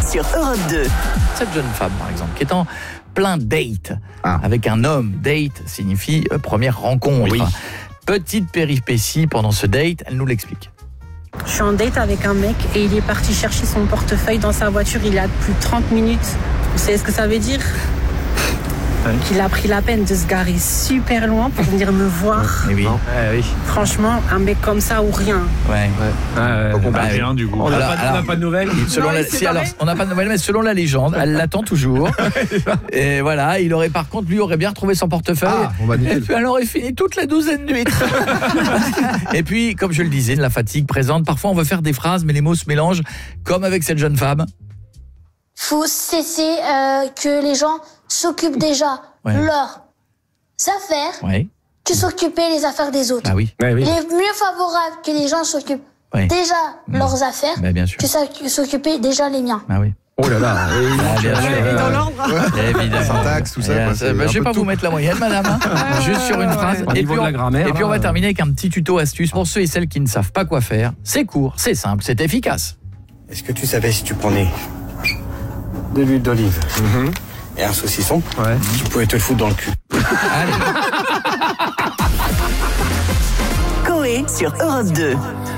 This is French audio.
sur Europe 2. Cette jeune femme, par exemple, qui est en plein date avec un homme. Date signifie première rencontre. Oui. Petite péripétie pendant ce date, elle nous l'explique. Je suis en date avec un mec et il est parti chercher son portefeuille dans sa voiture il y a plus de 30 minutes. Vous savez ce que ça veut dire ? Qu'il a pris la peine de se garer super loin pour venir me voir. Eh oui. Oui. Franchement, un mec comme ça ou rien. Ouais. Rien du coup. On n'a pas de nouvelles. Selon on n'a pas de nouvelles, mais selon la légende, elle l'attend toujours. Et voilà, il aurait par contre, lui aurait bien retrouvé son portefeuille. Et puis elle aurait fini toute la douzaine d'huîtres. Et puis, comme je le disais, la fatigue présente. Parfois, on veut faire des phrases, mais les mots se mélangent, comme avec cette jeune femme. Faut cesser que les gens s'occupent déjà leurs affaires que s'occuper les affaires des autres. Ah oui. Il est mieux favorable que les gens s'occupent déjà leurs affaires que s'occuper déjà les miens. Ah oui. Oh là là. Et dans l'ordre. Évidemment. Syntaxe, tout ça. Je vais pas vous mettre la moyenne, madame. Juste sur une phrase. Au niveau de la grammaire. Et puis on va terminer avec un petit tuto astuce pour ceux et celles qui ne savent pas quoi faire. C'est court, c'est simple, c'est efficace. Est-ce que tu savais si tu prenais de l'huile d'olive et un saucisson, tu pouvais te le foutre dans le cul. Allez. Coé sur Europe 2.